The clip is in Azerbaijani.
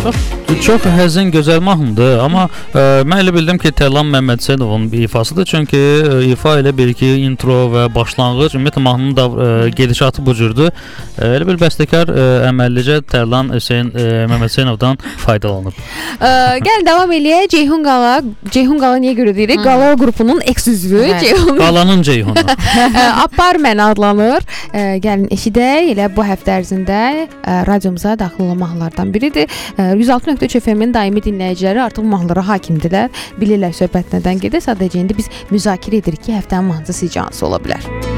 Çox həzin, gözəl mahnıdır, amma mən elə bildim ki, Tərlan Məmmədhüseynovun bir ifasıdır. Çünki ifa elə bir ki, intro və başlanğıc, ümumiyyətlə mahnının da gedişatı bu cürdür. Elə bir bəstəkar əməllicə Tərlan Məmmədhüseynovdan faydalanıb. Gəlin davam eləyək. Ceyhun Qala. Ceyhun Qala niyə görə deyirik? Qala qrupunun eks-üzvü Ceyhun. Qalanın Ceyhunu. Apar Məni adlanır. Gəlin eşidək. Elə bu həftə ərzində radiomuza daxil olan mahnılardan biridir. 106.3 FM-in daimi dinləyiciləri artıq mahnılara hakimdirlər. Bilirlər söhbət nədən gedir. Sadəcə indi biz müzakirə edirik ki, həftənin mahnısı sizcə hansı ola bilər?